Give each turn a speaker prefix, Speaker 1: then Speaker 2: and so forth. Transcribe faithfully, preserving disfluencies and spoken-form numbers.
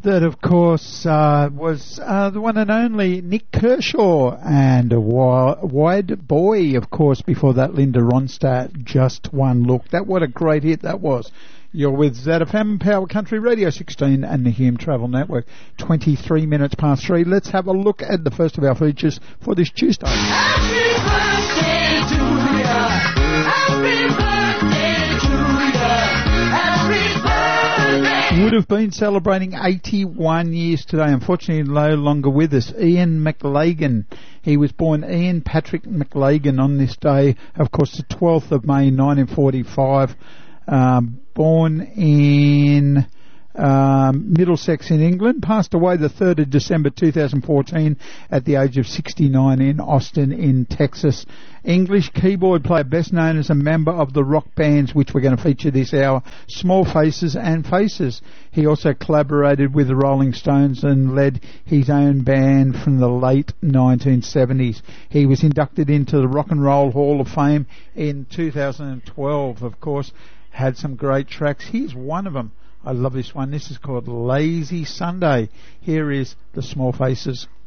Speaker 1: That, of course, uh, was uh, the one and only Nick Kershaw, and a wi- wide boy, of course, before that, Linda Ronstadt, Just One Look. That, what a great hit that was. You're with Z F M, Power Country Radio sixteen and the Hume Travel Network. twenty-three minutes past three. Let's have a look at the first of our features for this Tuesday.
Speaker 2: Happy birthday to ya. Happy birthday to ya. Happy birthday.
Speaker 1: Would have been celebrating eighty-one years today. Unfortunately, no longer with us. Ian McLagan. He was born Ian Patrick McLagan on this day, of course, the twelfth of May, nineteen forty-five. Um, born in um, Middlesex in England, passed away the third of December two thousand fourteen at the age of sixty-nine in Austin in Texas. English keyboard player, best known as a member of the rock bands which we're going to feature this hour, Small Faces and Faces. He also collaborated with the Rolling Stones and led his own band from the late nineteen seventies. He was inducted into the Rock and Roll Hall of Fame in two thousand twelve, of course. Had some great tracks. Here's one of them. I love this one. This is called Lazy Sunday. Here is the Small Faces.